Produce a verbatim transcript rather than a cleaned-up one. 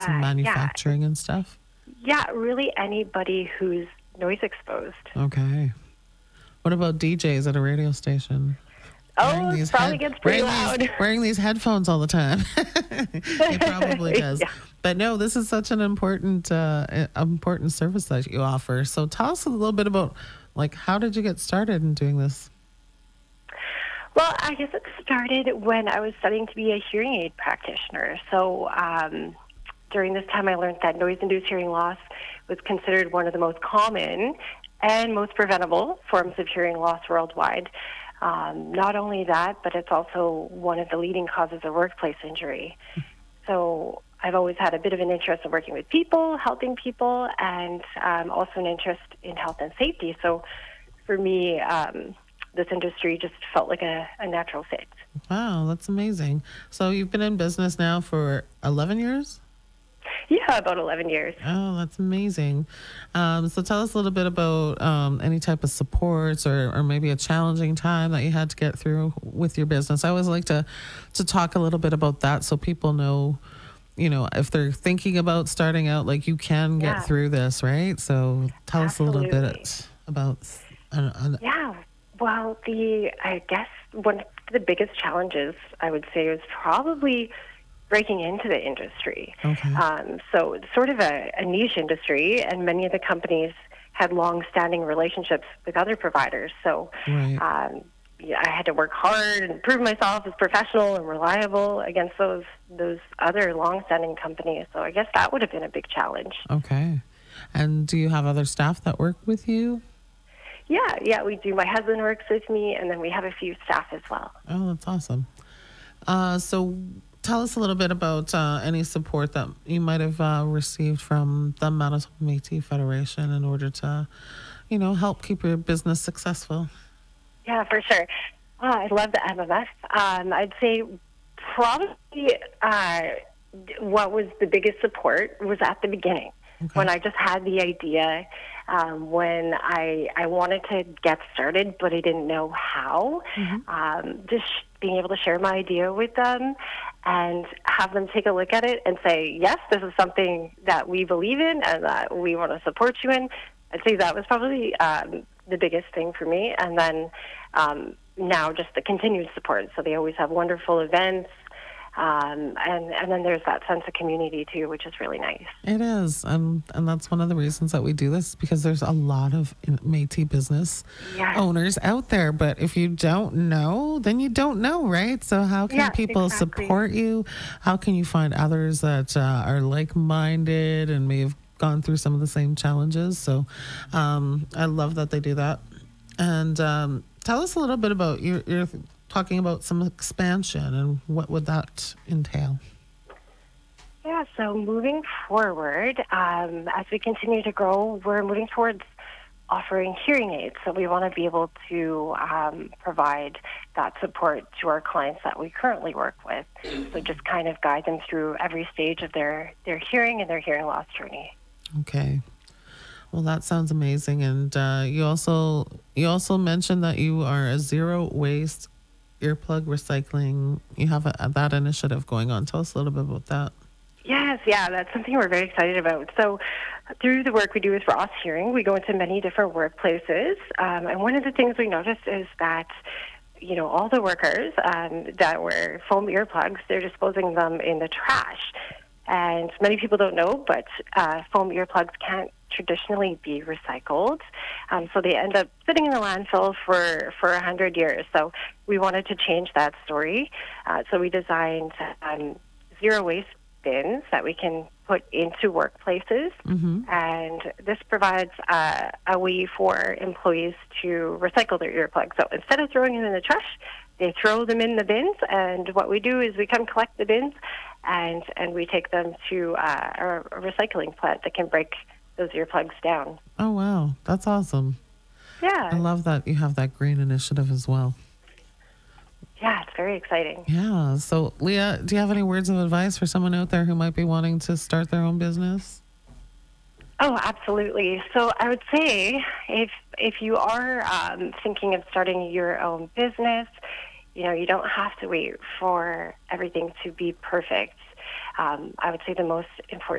some yeah, manufacturing and stuff? yeah, really anybody who's noise exposed. Okay. What about D Js at a radio station? Wearing Oh, it these probably head gets pretty wearing these loud. wearing these headphones all the time. It probably does. Yeah. But no, this is such an important uh i- important service that you offer. So tell us a little bit about, like, how did you get started in doing this? Well, I guess it started when I was studying to be a hearing aid practitioner. So um, during this time, I learned that noise-induced hearing loss was considered one of the most common and most preventable forms of hearing loss worldwide. Um, not only that, but it's also one of the leading causes of workplace injury. So I've always had a bit of an interest in working with people, helping people, and um, also an interest in health and safety. So for me, um, this industry just felt like a, a natural fit. Wow, that's amazing. So you've been in business now for eleven years? Yeah, about eleven years. Oh, that's amazing. Um, so tell us a little bit about um, any type of supports, or, or maybe a challenging time that you had to get through with your business. I always like to, to talk a little bit about that so people know, you know, if they're thinking about starting out, like, you can get Yeah, through this, right? So tell us a little absolutely. bit about. Uh, uh, Yeah. Well, the I guess one of the biggest challenges I would say is probably breaking into the industry. okay, Um, so it's sort of a, a niche industry, and many of the companies had long-standing relationships with other providers. So right. um, yeah, I had to work hard and prove myself as professional and reliable against those those other long-standing companies. So I guess that would have been a big challenge. Okay. And do you have other staff that work with you? Yeah, yeah, we do. My husband works with me, and then we have a few staff as well. Oh, that's awesome. Uh, so tell us a little bit about uh, any support that you might have uh, received from the Manitoba Métis Federation in order to, you know, help keep your business successful. Yeah, for sure. Uh, I love the M M F. Um, I'd say probably uh, what was the biggest support was at the beginning when Okay. I just had the idea, um, when I I wanted to get started, but I didn't know how. Hmm. Um, just being able to share my idea with them and have them take a look at it and say, yes, this is something that we believe in and that we want to support you in. I'd say that was probably um, the biggest thing for me. And then um, now just the continued support. So they always have wonderful events. Um, and, and then there's that sense of community too, which is really nice. It is, and and that's one of the reasons that we do this, because there's a lot of Métis business Yes. owners out there. But if you don't know, then you don't know, right? So how can Yeah, people exactly. support you? How can you find others that uh, are like-minded and may have gone through some of the same challenges? So um, I love that they do that. And um, tell us a little bit about you're, you're talking about some expansion, and what would that entail? Yeah, so moving forward, um, as we continue to grow, we're moving towards offering hearing aids. So we want to be able to um, provide that support to our clients that we currently work with. So just kind of guide them through every stage of their, their hearing and their hearing loss journey. Okay. Well, that sounds amazing. And uh, you also you also mentioned that you are a zero waste earplug recycling. You have a, that initiative going on. Tell us a little bit about that. Yes, yeah, that's something we're very excited about. So, through the work we do with Ross Hearing, we go into many different workplaces, um, and one of the things we noticed is that, you know, all the workers um, that were foam earplugs, they're disposing them in the trash. And many people don't know, but uh, foam earplugs can't traditionally be recycled, um, so they end up sitting in the landfill for for a hundred years. So we wanted to change that story. Uh, so we designed um, zero waste bins that we can put into workplaces. Mm-hmm. And this provides uh, a way for employees to recycle their earplugs. So instead of throwing them in the trash, they throw them in the bins. And what we do is we come collect the bins, and, and we take them to uh, a, a recycling plant that can break those earplugs down. Oh, wow. That's awesome. I Yeah, love that you have that green initiative as well. yeah, it's very exciting. Yeah. So, Leah, do you have any words of advice for someone out there who might be wanting to start their own business? Oh, absolutely. So I would say if if you are um, thinking of starting your own business, you know, you don't have to wait for everything to be perfect. um, I would say the most important